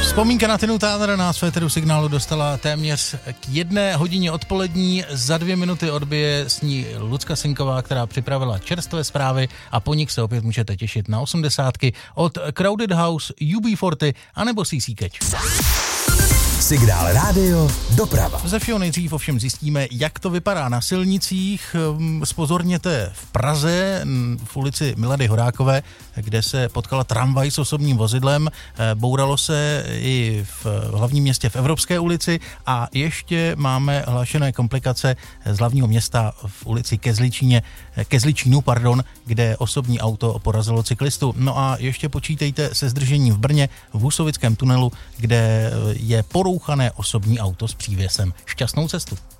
Vzpomínka na Tinu Turner nás v éteru Signálu dostala téměř k 1 hodině odpolední. Za 2 minuty odbije s ní Lucka Sinková, která připravila čerstvé zprávy a po nich se opět můžete těšit na 80 od Crowded House, UB40 anebo CC Catch. Signál rádio doprava. Ze všeho nejdřív ovšem zjistíme, jak to vypadá na silnicích. Zpozorněte v Praze, v ulici Milady Horákové, kde se potkala tramvaj s osobním vozidlem. Bouralo se i v hlavním městě v Evropské ulici a ještě máme hlášené komplikace z hlavního města v ulici Kezličínu, kde osobní auto porazilo cyklistu. No a ještě počítejte se zdržením v Brně v Husovickém tunelu, kde je porouchané osobní auto s přívěsem. Šťastnou cestu.